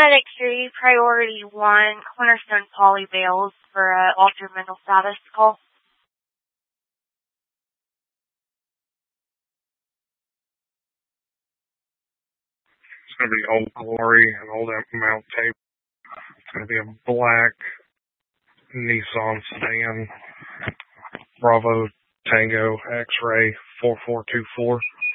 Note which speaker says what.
Speaker 1: Medic 3, Priority 1, Cornerstone Poly Bales for altered mental status call.
Speaker 2: It's going to be Old Glory and Old Mount Tape. It's going to be a black Nissan sedan, Bravo Tango X-Ray 4424.